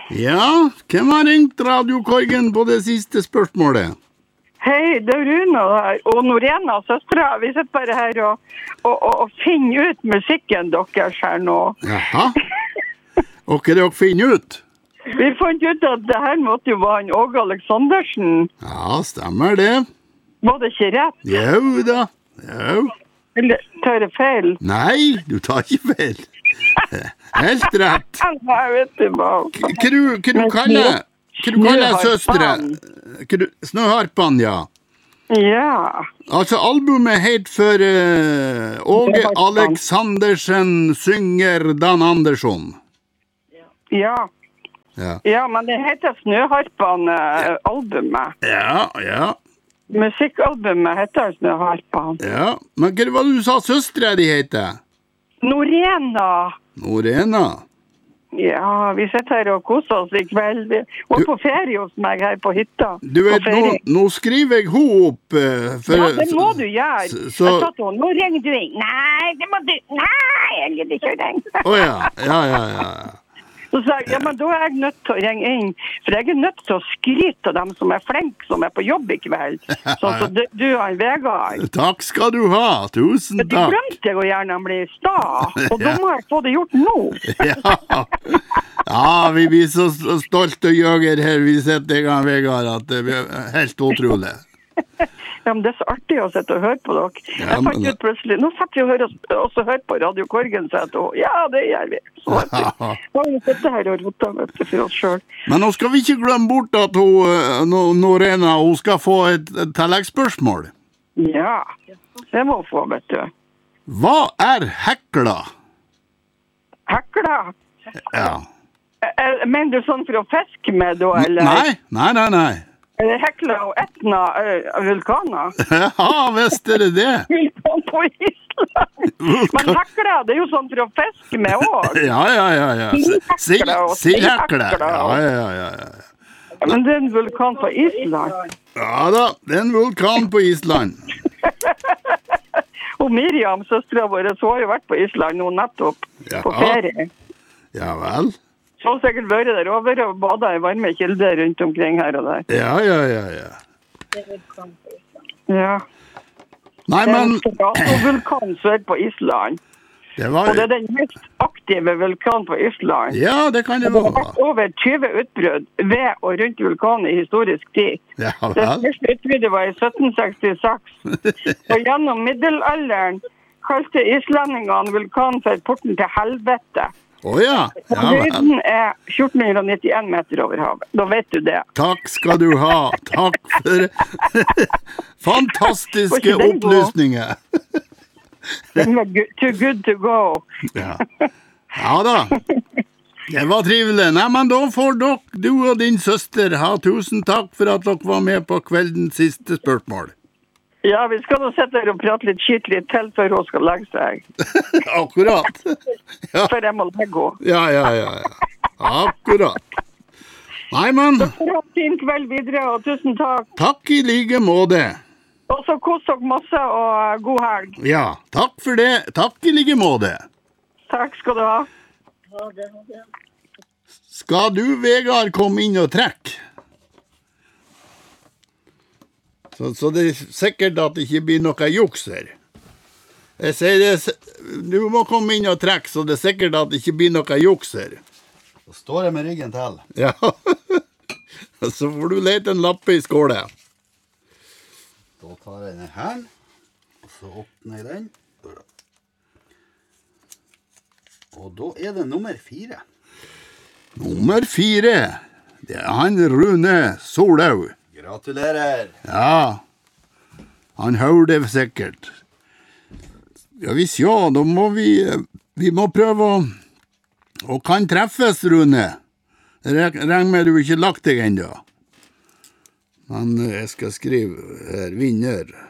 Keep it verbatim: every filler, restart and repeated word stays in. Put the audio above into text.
Ja, hvem har ringt radiokorgen på det siste spørsmålet? Hei, det er Runa her, og Norena, søstra. Vi sitter bare her og, og, og, og finner ut musikken deres her nå. Jaha, og hva dere finner ut? Vi fant ut at det her måtte jo være en Åge Aleksandersen. Ja, stemmer det. Var det ikke rett? Jo da, jo. Eller tar jeg feil? Nei, du tar ikke feil. Helt rett. Nei, vet du hva. Hva du, hva du kaller, hva du kaller søstre? Hva du, Snøharpan, ja. Ja. Altså, albumet heter for uh, Åge Aleksandersen synger Dan Andersson. Ja. Ja. Ja, men det heter Snøharpan uh, albumet. Ja, ja. Musikkalbumet heter Snøharpan. Ja, men hva var det du sa søstre de heter? Norena. Norena? Ja, vi sitter her og koser oss i kveld. Vi var på ferie hos meg her på hytta. Du vet, nå, nå skriver jeg ho opp uh, for, ja, det må du gjøre. Så, jeg sa til henne, nå ringer du inn. Nei, det må du. Nei, jeg gidder ikke å ringe. Åja, oh, ja, ja, ja, ja. Så sa jeg, ja, men da er jeg nødt til å ringe inn, for jeg er nødt til å skryte av dem som er flinke, som er på jobb i kveld. Sånn så du, du er en Vegard. Takk skal du ha, tusen takk. Men du glemte jeg å gjerne bli sta, og da må jeg få det gjort nå. Ja, ja, vi blir så stolte og jøger her, vi setter i gang Vegard, at det er helt utrolig. Ja, men det er så artig å sitte og høre på dere. Ja, jeg fant ut plutselig, nå setter vi og hører oss og hører på Radio Korgen, så jeg tror, ja, det gjør vi. Så vet vi. Da har vi sittet her og rotet, vet du, for oss selv. Men nå skal vi ikke glemme bort at hun, Norena, hun skal få et, et tilleggsspørsmål. Ja, det må hun få, vet du. Hva er hekla? Hekla? Ja. Men du sånn for å fiske med, da, eller? Nei, nei, nei, nei. Hekla og Etna uh, vulkaner. Ja, visst er det det. Vulkan på Island. Men hekla, det er jo sånn for å fiske med også. Ja, ja, ja, ja. Sildhekla. Ja, ja, ja, ja. Men det er en vulkan på Island. Ja da, det er en vulkan på Island. Og Miriam, søstera vår, så har jo vært på Island nå nettopp, ja. På ferie. Ja vel. Så har sikkert vært der over og badet i varme kilder rundt omkring her og der. Ja, ja, ja, ja. Det er vulkan på Island. Ja. Nei, men... Det er en vulkan som er på Island. Det var... Og det er den mest aktive vulkanen på Island. Ja, det kan det være. Det har vært over tjue utbrudd ved og rundt vulkanen i historisk tid. Ja, vel. Det første utbruddet var i sytten sekstiseks. Og gjennom middelalderen kalte islendingene vulkanen for porten til helvete. Å oh, ja. Ja, høyden er fjorten nittien meter over havet. Da vet du det. Takk skal du ha. Takk for fantastiske opplysninger. Den var too good to go. Ja. Ja da. Det var trivelig. Nei, men da får dere, du og din søster, ha tusen takk for at dere var med på kveldens siste spørsmål. Ja, vi skal nå sette her og prate litt skitt litt til før hun skal legge seg. Akkurat. Ja. Før jeg må legge henne. Ja, ja, ja, ja. Akkurat. Nei, men... Dere har en fin kveld videre, og tusen takk. Takk i like måte. Og så kos dere masse, og god helg. Ja, takk for det. Takk i like måte. Takk skal du ha. Ha det, ha det. Skal du, Vegard, komme inn og trekke? Så, så det er sikkert at det ikke blir noe juks her. Jeg sier det, du må komme inn og trekke, så det er sikkert at det ikke blir noe juks her. Så står jeg med ryggen til. Ja. Så får du lete en lappe i skålet. Da tar jeg den her, og så åpner jeg den. Og da er det nummer fire. Nummer fire. Det er han Rune Solhaug. Gratulerer. Ja, han hører det sikkert. Ja, hvis ja, da må vi, vi må prøve å, og kan treffes, Rune. Regn med du ikke lagt deg enda. Men jeg skal skrive her, vinner.